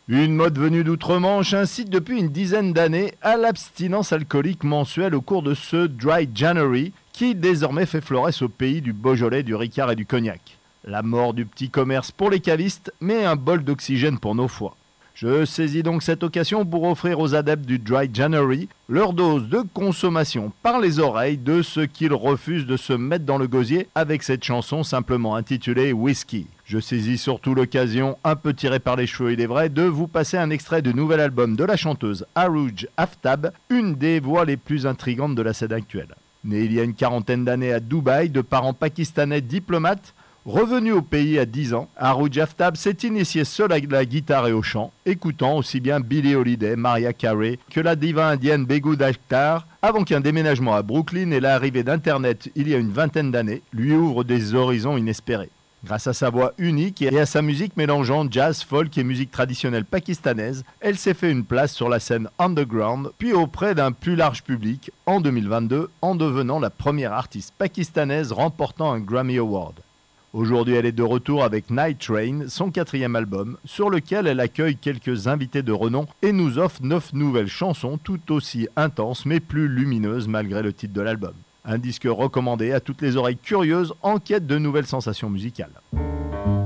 Une mode venue d'outre-Manche incite depuis une dizaine d'années à l'abstinence alcoolique mensuelle au cours de ce Dry January qui désormais fait florès au pays du Beaujolais, du Ricard et du Cognac. La mort du petit commerce pour les cavistes, mais un bol d'oxygène pour nos foies. Je saisis donc cette occasion pour offrir aux adeptes du Dry January leur dose de consommation par les oreilles de ceux qu'ils refusent de se mettre dans le gosier avec cette chanson simplement intitulée Whisky. Je saisis surtout l'occasion, un peu tirée par les cheveux il est vrai, de vous passer un extrait du nouvel album de la chanteuse Arooj Aftab, une des voix les plus intrigantes de la scène actuelle. Née il y a une quarantaine d'années à Dubaï, de parents pakistanais diplomates, revenu au pays à 10 ans, Arooj Aftab s'est initié seul à la guitare et au chant, écoutant aussi bien Billie Holiday, Mariah Carey que la diva indienne Begum Akhtar, avant qu'un déménagement à Brooklyn et l'arrivée d'Internet il y a une vingtaine d'années lui ouvrent des horizons inespérés. Grâce à sa voix unique et à sa musique mélangeant jazz, folk et musique traditionnelle pakistanaise, elle s'est fait une place sur la scène underground, puis auprès d'un plus large public en 2022, en devenant la première artiste pakistanaise remportant un Grammy Award. Aujourd'hui, elle est de retour avec Night Train, son 4e album, sur lequel elle accueille quelques invités de renom et nous offre 9 nouvelles chansons tout aussi intenses mais plus lumineuses malgré le titre de l'album. Un disque recommandé à toutes les oreilles curieuses en quête de nouvelles sensations musicales.